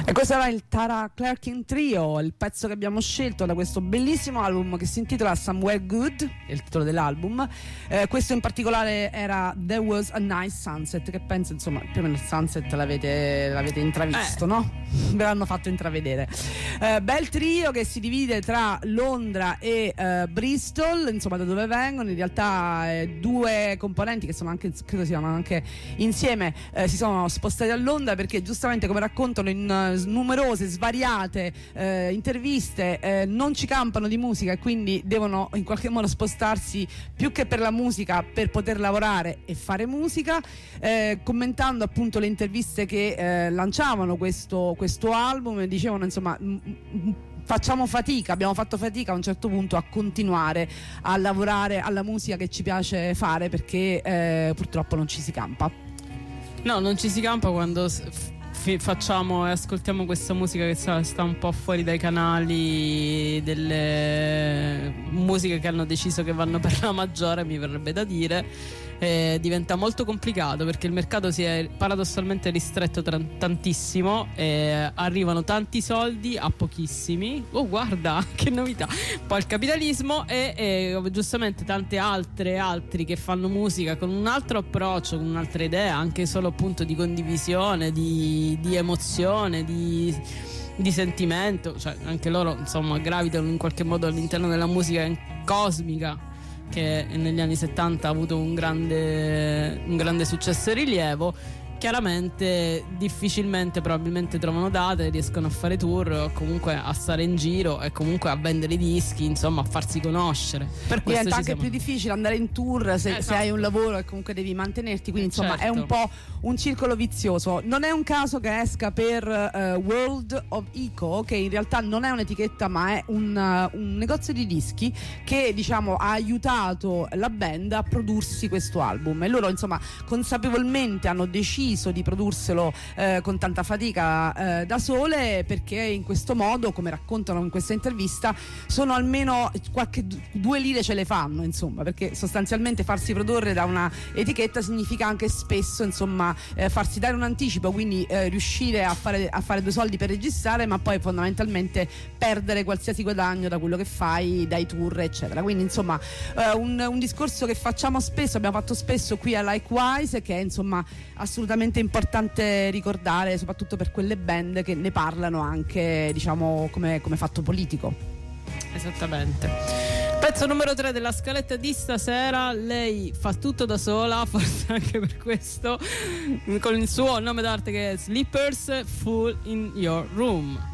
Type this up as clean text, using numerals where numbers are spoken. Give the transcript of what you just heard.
E questo era il Tara Clarkin Trio, il pezzo che abbiamo scelto da questo bellissimo album che si intitola Somewhere Good, è il titolo dell'album. Questo in particolare era There Was a Nice Sunset, che penso insomma più o meno il sunset l'avete intravisto, no? Ve l'hanno fatto intravedere. Bel trio che si divide tra Londra e Bristol, insomma da dove vengono. In realtà due componenti che sono anche, credo siano anche insieme, si sono spostati a Londra perché giustamente, come raccontano in numerose svariate interviste, non ci campano di musica e quindi devono in qualche modo spostarsi più che per la musica per poter lavorare e fare musica. Commentando appunto le interviste che lanciavano questo album, dicevano insomma abbiamo fatto fatica a un certo punto a continuare a lavorare alla musica che ci piace fare perché purtroppo non ci si campa. No, non ci si campa quando facciamo e ascoltiamo questa musica che sta un po' fuori dai canali delle musiche che hanno deciso che vanno per la maggiore, mi verrebbe da dire. Diventa molto complicato perché il mercato si è paradossalmente ristretto tantissimo e arrivano tanti soldi a pochissimi. Oh, guarda che novità! Poi il capitalismo e giustamente tante altri che fanno musica con un altro approccio, con un'altra idea, anche solo appunto di condivisione, di emozione, di sentimento, cioè anche loro insomma gravitano in qualche modo all'interno della musica cosmica, che negli anni 70 ha avuto un grande successo e rilievo. Chiaramente difficilmente probabilmente trovano date, riescono a fare tour o comunque a stare in giro e comunque a vendere i dischi, insomma a farsi conoscere. Per questo diventa anche più difficile andare in tour se hai un lavoro e comunque devi mantenerti, quindi insomma certo. È un po' un circolo vizioso. Non è un caso che esca per World of Echo, che in realtà non è un'etichetta ma è un negozio di dischi che diciamo ha aiutato la band a prodursi questo album, e loro insomma consapevolmente hanno deciso di produrselo con tanta fatica da sole, perché in questo modo, come raccontano in questa intervista, sono almeno qualche 2 lire ce le fanno, insomma, perché sostanzialmente farsi produrre da una etichetta significa anche spesso insomma farsi dare un anticipo, quindi riuscire a fare 2 soldi per registrare, ma poi fondamentalmente perdere qualsiasi guadagno da quello che fai, dai tour eccetera. Quindi insomma un discorso che facciamo spesso, abbiamo fatto spesso qui a Likewise, che è insomma assolutamente importante ricordare, soprattutto per quelle band che ne parlano anche diciamo come fatto politico. Esattamente. Pezzo numero 3 della scaletta di stasera. Lei fa tutto da sola, forse anche per questo, con il suo nome d'arte che è Slippers, Fool in Your Room.